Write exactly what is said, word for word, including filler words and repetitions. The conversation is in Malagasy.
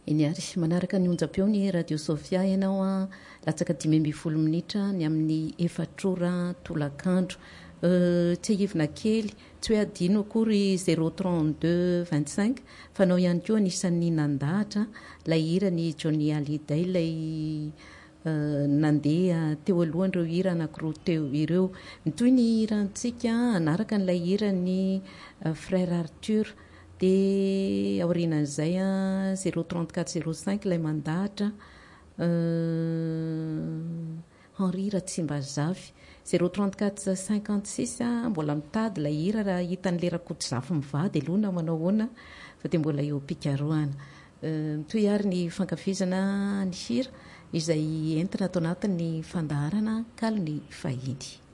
eny ary manaraka ny onjam-peo ny radio Sofia ianao a latsaka dimy amby folo minitra ny amin'ny efatrora tolakandro tsy ahivina kely tsy hoe adino akory zéro trente-deux vingt-cinq fanao ihany koa anisan'ny nandahatra lay hira ny Johnny Hallyday lay nandeha teo alohan'ireo hira anankiroa teo ireo toy ny hirantsika anaraka n'ilay hira ny frère Arthur dia aorianan'izay a zéro trente-quatre zéro cinq ilay mandahatra Henri Ratsimbazafy zéro trente-quatre cinquante-six mbola mitady ilay hira raha hitan'ilay Rakotomzafy mivady aloha na manao ahoana fa dia mbola eo pikarohana toy ary ny fankafizana ny hira izay entina atao anatin'ny fandaharana kalo ny fahiny.